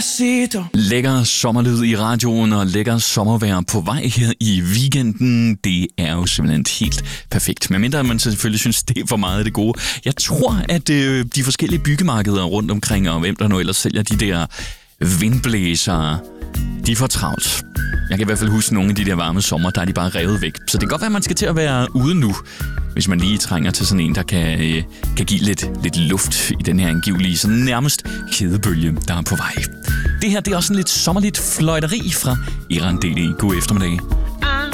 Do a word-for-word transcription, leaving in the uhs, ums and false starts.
Lækker sommerlyd i radioen og lækker sommervejr på vej her i weekenden. Det er jo simpelthen helt perfekt. Men mindre man selvfølgelig synes, det er for meget af det gode. Jeg tror, at øh, de forskellige byggemarkeder rundt omkring, og hvem der nu ellers sælger de der vindblæsere, de får travlt. Jeg kan i hvert fald huske nogle af de der varme sommer, der er de bare revet væk. Så det kan godt være, at man skal til at være ude nu, hvis man lige trænger til sådan en, der kan, øh, kan give lidt, lidt luft i den her angivelige, så nærmest kedebølge, der er på vej. Det her, det er også en lidt sommerligt fløjteri fra Iran D D. God eftermiddag.